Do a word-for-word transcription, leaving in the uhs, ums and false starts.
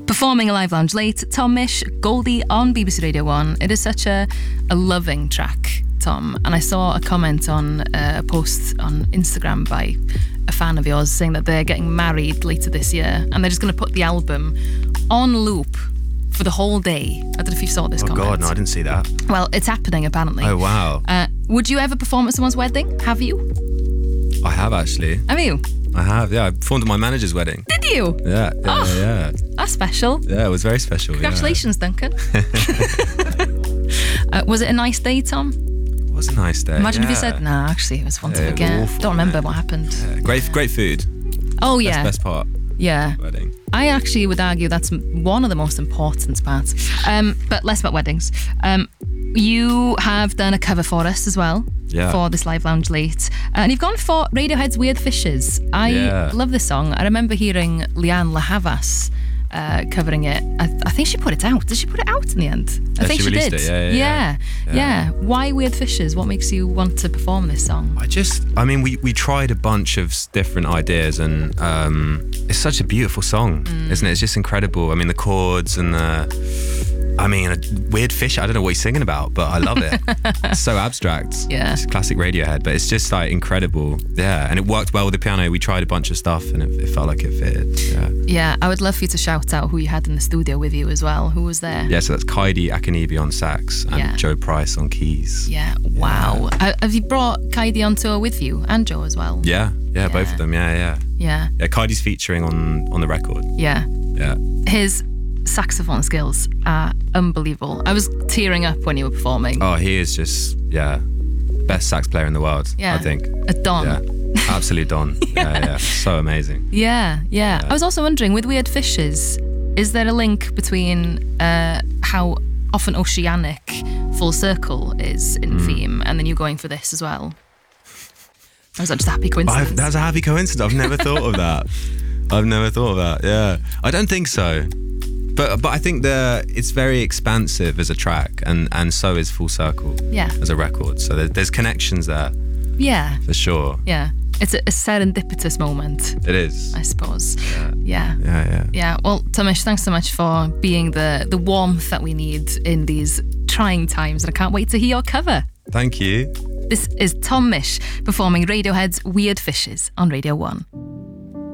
Performing a live lounge late, Tom Misch, Goldie on B B C Radio one. It is such a, a loving track, Tom. And I saw a comment on uh, a post on Instagram by a fan of yours saying that they're getting married later this year and they're just going to put the album on loop for the whole day. I don't know if you saw this oh comment. God, no, I didn't see that. Well, it's happening apparently. Oh wow. Uh, would you ever perform at someone's wedding? Have you? I have actually. Have you? I have, yeah. I performed at my manager's wedding. Did you? Yeah, yeah, Oh. yeah. That's special. Yeah, it was very special. Congratulations, yeah. Duncan. uh, was it a nice day, Tom? It was a nice day. Imagine yeah. if you said, nah, actually, it was one to Yeah, it was forget. awful, Don't remember man. what happened. Yeah, great, great food. Oh, That's yeah. the best part. Yeah. Wedding. I actually would argue that's m- one of the most important parts. Um, but less about weddings. Um, you have done a cover for us as well. Yeah. For this live lounge late. Uh, and you've gone for Radiohead's Weird Fishes. I Yeah. love this song. I remember hearing Leanne La Havas uh, covering it. I, I think she put it out. Did she put it out in the end? I Yeah, think she she, released did. it. Yeah, yeah, yeah. yeah. Yeah. Why Weird Fishes? What makes you want to perform this song? I just, I mean, we, we tried a bunch of s- different ideas and um, it's such a beautiful song, Mm. isn't it? It's just incredible. I mean, the chords and the, I mean, a weird fish. I don't know what he's singing about, but I love it. It's so abstract. Yeah. It's classic Radiohead, but it's just like incredible. Yeah. And it worked well with the piano. We tried a bunch of stuff and it, it felt like it fitted. Yeah. Yeah, I would love for you to shout out who you had in the studio with you as well. Who was there? Yeah. So that's Kaidi Akanibi on sax and Yeah. Joe Price on keys. Yeah, wow. Uh, have you brought Kaidi on tour with you and Joe as well? Yeah. Yeah. Both Yeah. of them. Yeah. Yeah. Yeah, Yeah. Kaidi's featuring on, on the record. yeah. Yeah. His saxophone skills are unbelievable. I was tearing up when you were performing. Oh, he is just, yeah, best sax player in the world, Yeah. I think. A Don. Yeah, absolute Don. yeah. yeah, yeah. So amazing. Yeah, yeah. Yeah. I was also wondering, with Weird Fishes, is there a link between uh, how often oceanic Full Circle is in Mm. theme and then you going for this as well? Or is that just a happy coincidence? I've, that's a happy coincidence. I've never thought of that. I've never thought of that. Yeah, I don't think so. But but I think the it's very expansive as a track, and, and so is Full Circle Yeah, as a record. So there, there's connections there yeah, for sure. yeah. It's a, a serendipitous moment, It is. I suppose. Yeah, Yeah. yeah, yeah. Yeah, well, Tomish, thanks so much for being the, the warmth that we need in these trying times, and I can't wait to hear your cover. Thank you. This is Tom Misch performing Radiohead's Weird Fishes on Radio one.